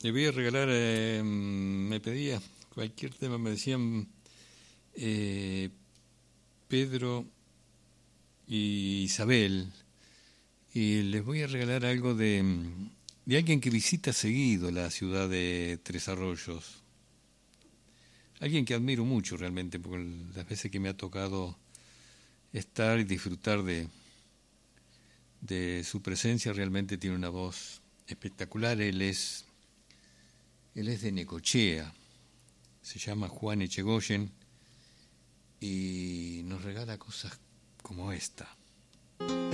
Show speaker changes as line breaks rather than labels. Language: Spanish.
Le voy a regalar, me pedía cualquier tema, me decían Pedro y Isabel, y les voy a regalar algo de alguien que visita seguido la ciudad de Tres Arroyos. Alguien que admiro mucho realmente, porque las veces que me ha tocado estar y disfrutar de su presencia, realmente tiene una voz espectacular. Él es de Necochea, se llama Juan Echegoyen y nos regala cosas como esta.